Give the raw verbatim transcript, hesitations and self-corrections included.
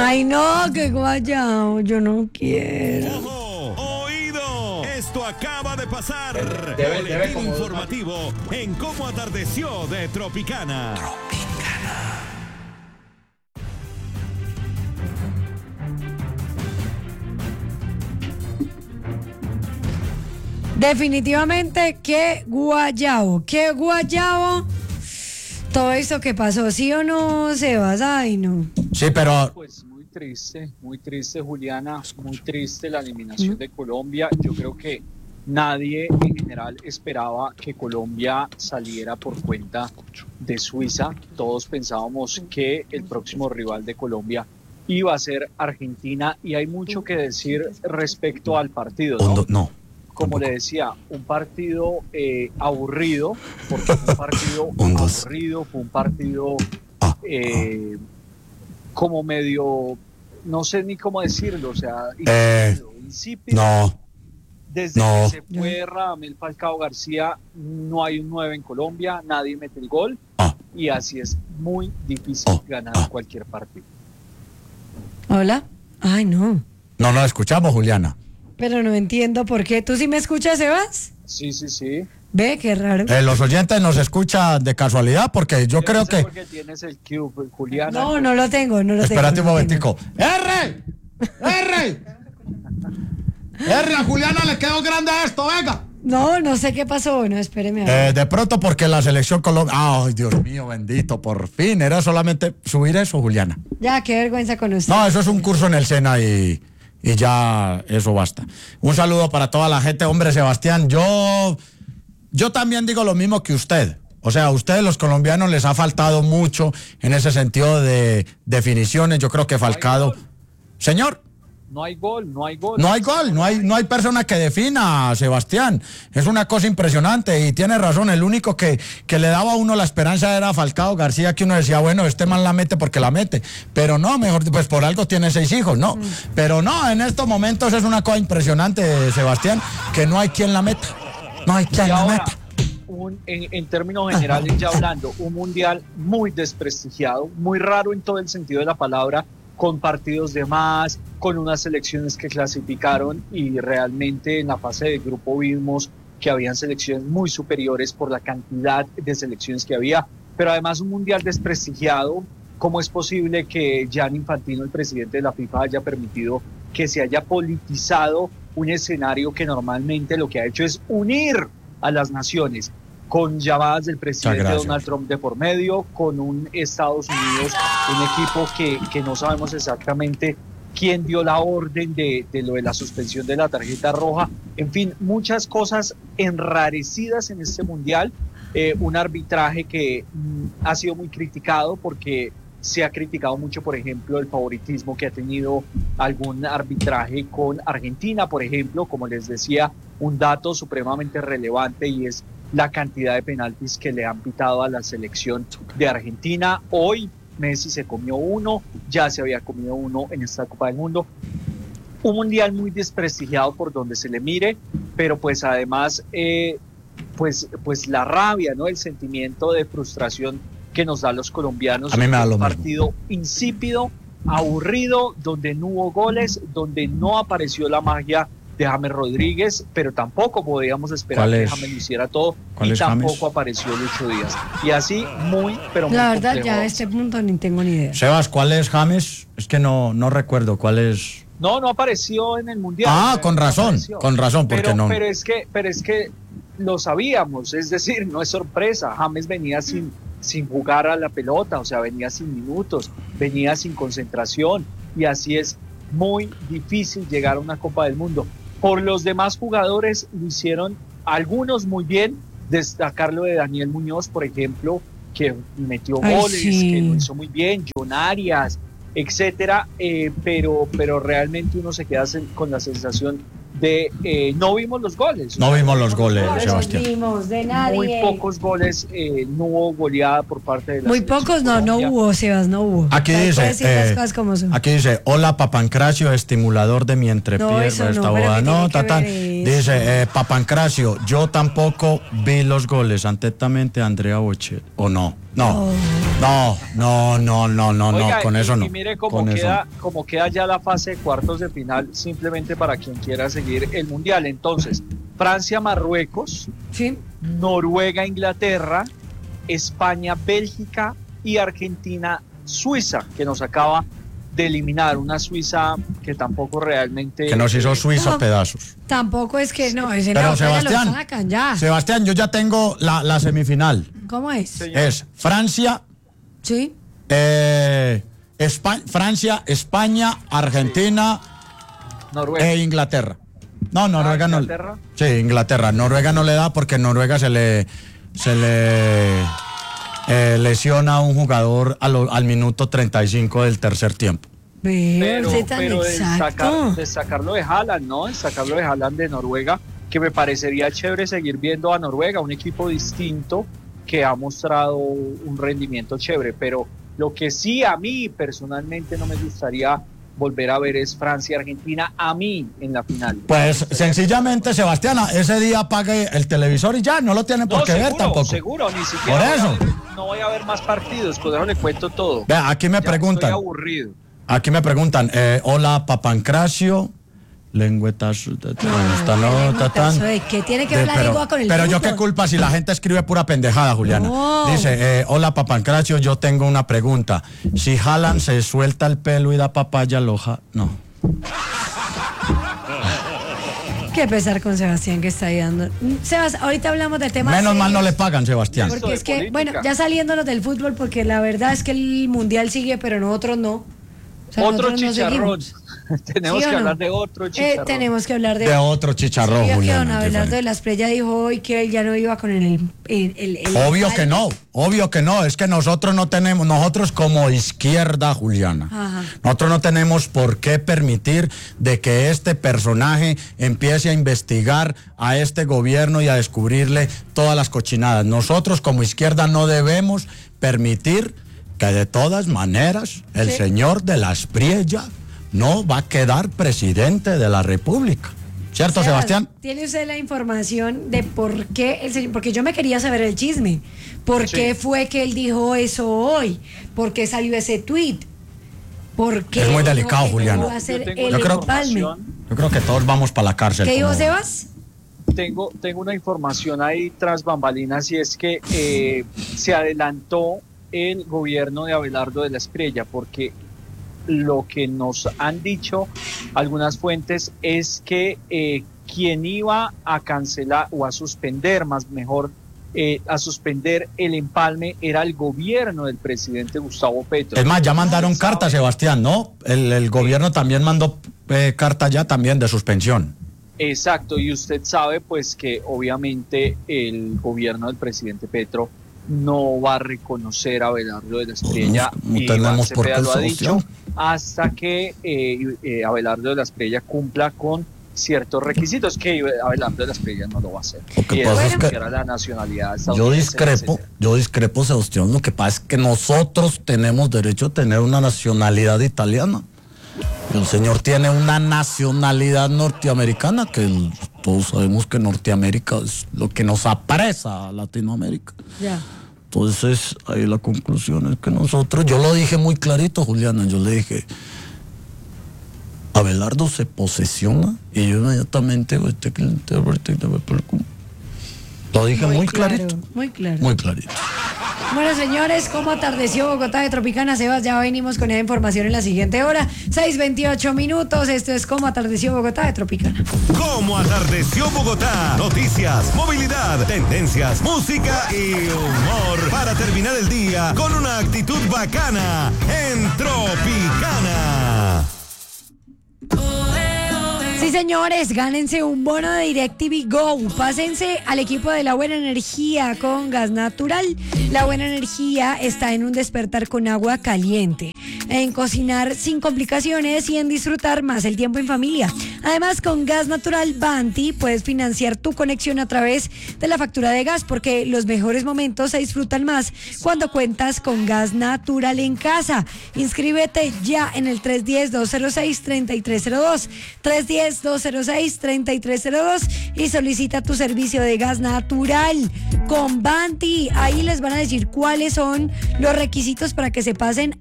Ay, no, qué guayao, yo no quiero. ¡Ojo! ¡Oído! Esto acaba de pasar. Debe, debe Boletín como informativo en Cómo Atardeció de Tropicana. Tropicana. Definitivamente, qué guayao, qué guayao. Todo esto que pasó, ¿sí o no, Sebas? Ay, no. Sí, pero... Pues muy triste, muy triste, Juliana, muy triste la eliminación de Colombia. Yo creo que nadie en general esperaba que Colombia saliera por cuenta de Suiza. Todos pensábamos que el próximo rival de Colombia iba a ser Argentina y hay mucho que decir respecto al partido, ¿no? No. Como le decía, un partido eh, aburrido, porque fue un partido aburrido, fue un partido eh, como medio, no sé ni cómo decirlo, o sea, eh, insípido, insípido. No. Desde no. que se fue Radamel Falcao García, no hay un nueve en Colombia, nadie mete el gol, Ah. y así es muy difícil Oh. ganar Ah. cualquier partido. Hola. Ay, no. No nos escuchamos, Juliana. Pero no entiendo por qué. ¿Tú sí me escuchas, Sebas? Sí, sí, sí. Ve, qué raro. Eh, los oyentes nos escuchan de casualidad porque yo creo que... Porque tienes el cube, Juliana. No, no lo tengo, no lo Espérate tengo. un no lo tengo. momentico. ¡R! ¡R! ¡R! A Juliana le quedó grande esto, venga. No, no sé qué pasó. No, espéreme. a ver. Eh, de pronto porque la selección Colombia... ¡Ay, Dios mío, bendito! Por fin, era solamente subir eso, Juliana. Ya, qué vergüenza con usted. No, eso es un curso en el SENA y, y ya eso basta. Un saludo para toda la gente. Hombre, Sebastián, yo, yo también digo lo mismo que usted. O sea, a ustedes los colombianos les ha faltado mucho en ese sentido de definiciones. Yo creo que Falcao... Señor... No hay gol, no hay gol. No hay gol, no hay, no hay persona que defina, Sebastián. Es una cosa impresionante y tiene razón. El único que, que le daba a uno la esperanza era Falcao García, que uno decía, bueno, este man la mete porque la mete. Pero no, mejor, pues por algo tiene seis hijos, ¿no? Mm. Pero no, en estos momentos es una cosa impresionante, Sebastián, que no hay quien la meta. No hay quien y la ahora, meta. Un, en, en términos generales, ya hablando, un mundial muy desprestigiado, muy raro en todo el sentido de la palabra, con partidos de más, con unas selecciones que clasificaron y realmente en la fase de grupo vimos que habían selecciones muy superiores por la cantidad de selecciones que había, pero además un mundial desprestigiado. ¿Cómo es posible que Gianni Infantino, el presidente de la FIFA, haya permitido que se haya politizado un escenario que normalmente lo que ha hecho es unir a las naciones? Con llamadas del presidente Donald Trump de por medio, con un Estados Unidos, un equipo que, que no sabemos exactamente quién dio la orden de, de lo de la suspensión de la tarjeta roja. En fin, muchas cosas enrarecidas en este mundial. Eh, un arbitraje que mm, ha sido muy criticado porque se ha criticado mucho, por ejemplo, el favoritismo que ha tenido algún arbitraje con Argentina, por ejemplo, como les decía, un dato supremamente relevante y es la cantidad de penaltis que le han pitado a la selección de Argentina. Hoy Messi se comió uno, ya se había comido uno en esta Copa del Mundo. Un mundial muy desprestigiado por donde se le mire, pero pues además eh, pues, pues la rabia, ¿no? El sentimiento de frustración que nos da a los colombianos. A mí me da lo un mismo. Partido insípido, aburrido, donde no hubo goles, donde no apareció la magia de James Rodríguez, pero tampoco podíamos esperar que James lo hiciera todo y tampoco James? apareció Lucho Díaz. Y así muy, pero muy La verdad, complejo. ya a este punto ni tengo ni idea. Sebas, ¿cuál es James? Es que no, no recuerdo cuál es. No, no apareció en el Mundial. Ah, con no razón, apareció. con razón, porque pero, no. Pero es que, pero es que lo sabíamos, es decir, no es sorpresa. James venía sin, sin jugar a la pelota, o sea, venía sin minutos, venía sin concentración, y así es muy difícil llegar a una Copa del Mundo. Por los demás jugadores lo hicieron algunos muy bien, destacar lo de Daniel Muñoz, por ejemplo, que metió Ay, goles, sí. que lo hizo muy bien, John Arias, etcétera, eh, pero, pero realmente uno se queda con la sensación de eh, no vimos los goles. No vimos los goles, No los Sebastián. vimos de nadie. Muy pocos goles, eh, no hubo goleada por parte de la Muy selección pocos, no, no Colombia. hubo, Sebas, no hubo. Aquí Hay que dice, decir las eh, cosas como son. aquí dice, hola Papancracio, estimulador de mi entrepierna. No, eso no, esta pero boda. ¿qué No, tiene que tatán. ver eso? Dice, eh, Papancracio, yo tampoco vi los goles. Atentamente, Andrea Boche, ¿o no? No, no, no, no, no, no, Oiga, no, con eso y, no. Y mire cómo con queda, cómo queda ya la fase de cuartos de final, simplemente para quien quiera seguir el Mundial. Entonces, Francia, Marruecos, Sí. Noruega, Inglaterra, España, Bélgica y Argentina, Suiza, que nos acaba de eliminar. Una Suiza que tampoco realmente... Que nos hizo Suiza No. pedazos. Tampoco es que no, ese Pero no, ya Sebastián, lo sacan ya. Sebastián, yo ya tengo la, la semifinal. ¿Cómo es? Señor. Es Francia, Sí. eh, Espa- Francia, España, Argentina Noruega. e Inglaterra. No, Noruega Ah, no. ¿Inglaterra? Sí, Inglaterra. Noruega no le da porque Noruega se le se le eh, lesiona a un jugador a lo- al minuto treinta y cinco del tercer tiempo. Veo, Pero, usted tan pero de, exacto. sacar, de sacarlo de Haaland, ¿no? De sacarlo de Haaland de Noruega, que me parecería chévere seguir viendo a Noruega, un equipo distinto que ha mostrado un rendimiento chévere, pero lo que sí a mí personalmente no me gustaría volver a ver es Francia-Argentina a mí en la final. Pues sencillamente, Sebastián, ese día apague el televisor y ya, no lo tienen por No, qué ver seguro, tampoco. seguro, ni siquiera Por voy a eso. ver- no voy a ver más partidos, con eso le cuento todo. Vea, aquí me Ya preguntan, estoy aburrido. aquí me preguntan, eh, hola Papancracio, lengüetas, esta no, tatán. ¿Qué tiene que ver la pero, lengua con el pero yo fútbol? qué culpa si la gente escribe pura pendejada, Juliana. No. Dice, eh, hola Papancracio, yo tengo una pregunta. Si Haaland se suelta el pelo y da papaya loja, no. Qué pesar con Sebastián que está ahí dando. Sebas, ahorita hablamos de temas Menos mal no serios, le pagan, Sebastián. Esto porque de es que, política. bueno, ya saliéndonos del fútbol, porque la verdad es que el mundial sigue, pero nosotros no. O sea, Otro nosotros no chicharrón. seguimos. Tenemos ¿Sí o que no? hablar de otro Eh, chicharrón. tenemos que hablar de. De otro chicharrón, Sí, que Juliana. don Abelardo qué de la Espriella dijo hoy que él ya no iba con el. el, el- el- Obvio el- que no, obvio que no, es que nosotros no tenemos, nosotros como izquierda, Juliana, Ajá. nosotros no tenemos por qué permitir de que este personaje empiece a investigar a este gobierno y a descubrirle todas las cochinadas. Nosotros como izquierda no debemos permitir que de todas maneras el Sí. señor de la Espriella no va a quedar presidente de la República. ¿Cierto, Sebas, Sebastián? ¿Tiene usted la información de por qué el señor? Porque yo me quería saber el chisme. ¿Por Sí. qué fue que él dijo eso hoy? ¿Por qué salió ese tweet? ¿Por qué Es muy dijo delicado, que Juliana. iba a ser Yo tengo el la creo- empalme? información. Yo creo que todos vamos para la cárcel. ¿Qué dijo como- Sebas? Tengo, tengo una información ahí tras bambalinas y es que eh, se adelantó el gobierno de Abelardo de la Espriella porque lo que nos han dicho algunas fuentes es que eh, quien iba a cancelar o a suspender, más mejor, eh, a suspender el empalme era el gobierno del presidente Gustavo Petro. Es más, ya mandaron Ay, carta, ¿sabe? Sebastián, ¿no? El, el gobierno también mandó eh, carta ya también de suspensión. Exacto, y usted sabe pues que obviamente el gobierno del presidente Petro no va a reconocer a Abelardo de la Espriella, No, no y tenemos Iván por qué, Cepeda lo ha Sebastián. dicho, hasta que eh, eh, Abelardo de la Espriella cumpla con ciertos requisitos, que Abelardo de la Espriella no lo va a hacer. Lo que Y pasa es que renunciar a la nacionalidad Yo estadounidense, discrepo, etcétera. yo discrepo, Sebastián. Lo que pasa es que nosotros tenemos derecho a tener una nacionalidad italiana. El señor tiene una nacionalidad norteamericana, que el- todos sabemos que Norteamérica es lo que nos apresa a Latinoamérica. Ya. Entonces, ahí la conclusión es que nosotros, yo lo dije muy clarito, Juliana, yo le dije, Abelardo se posesiona y yo inmediatamente lo dije muy, claro, clarito, Muy claro. muy clarito. Bueno, señores, ¿cómo atardeció Bogotá de Tropicana? Sebas, ya venimos con esa información en la siguiente hora. seis veintiocho minutos. Esto es ¿Cómo atardeció Bogotá de Tropicana? ¿Cómo atardeció Bogotá? Noticias, movilidad, tendencias, música y humor para terminar el día con una actitud bacana en Tropicana. Sí, señores, gánense un bono de DirecTV Go. Pásense al equipo de La Buena Energía con gas natural. La Buena Energía está en un despertar con agua caliente, en cocinar sin complicaciones y en disfrutar más el tiempo en familia. Además, con Gas Natural Banti puedes financiar tu conexión a través de la factura de gas, porque los mejores momentos se disfrutan más cuando cuentas con Gas Natural en casa. Inscríbete ya en el tres uno cero, dos cero seis, tres tres cero dos, tres uno cero, dos cero seis, tres tres cero dos y solicita tu servicio de gas natural con Banti. Ahí les van a decir cuáles son los requisitos para que se pasen